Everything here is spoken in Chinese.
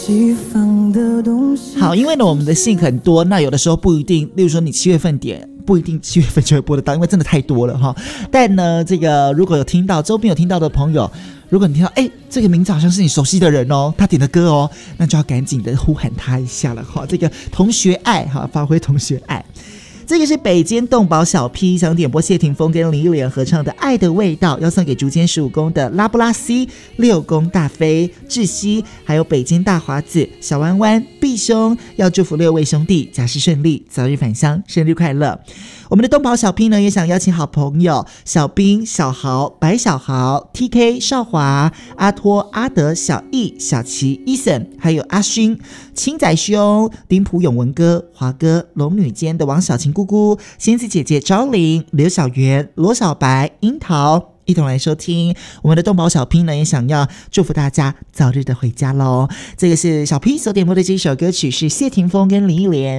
好，因为呢我们的信很多，那有的时候不一定，例如说你7月份点不一定7月份就会播得到，因为真的太多了哈。但呢这个如果有听到周边有听到的朋友，如果你听到这个名字好像是你熟悉的人哦，他点的歌哦，那就要赶紧的呼喊他一下了哈。这个同学爱哈，发挥同学爱。这个是北监动保小 P 想点播谢霆锋跟林忆莲合唱的《爱的味道》，要送给竹间15宫的拉布拉西、6宫大飞、窒息，还有北京大华子、小弯弯、毕兄，要祝福6位兄弟假释顺利，早日返乡，生日快乐。我们的动保小 P 呢，也想邀请好朋友小兵、小豪、白小豪、TK、少华、阿托、阿德、小易、小琪、Eason， 还有阿勋、青仔兄、丁普永文哥、华哥、龙女间的王小晴姑姑、仙子姐姐昭玲、刘小媛、罗小白、樱桃，一同来收听我们的动保小 P 呢，也想要祝福大家早日的回家咯。这个是小 P 所点播的这一首歌曲，是谢霆锋跟林忆莲